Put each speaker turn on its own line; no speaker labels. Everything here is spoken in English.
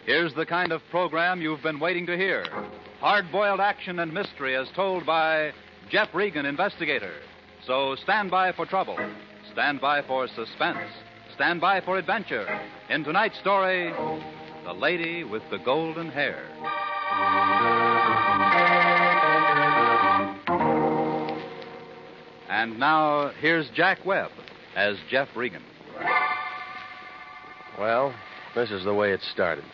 Here's the kind of program you've been waiting to hear. Hard-boiled action and mystery as told by Jeff Regan, investigator. So stand by for trouble. Stand by for suspense. Stand by for adventure. In tonight's story, The Lady with the Golden Hair. And now, here's Jack Webb as Jeff Regan.
Well, this is the way it started.